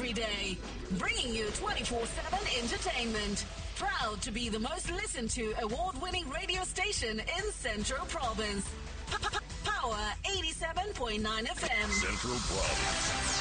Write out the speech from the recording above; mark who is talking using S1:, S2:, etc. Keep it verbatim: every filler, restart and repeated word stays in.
S1: every day, bringing you twenty-four seven entertainment. Proud to be the most listened to award-winning radio station in Central Province. Power eighty-seven point nine F M.
S2: Central Province.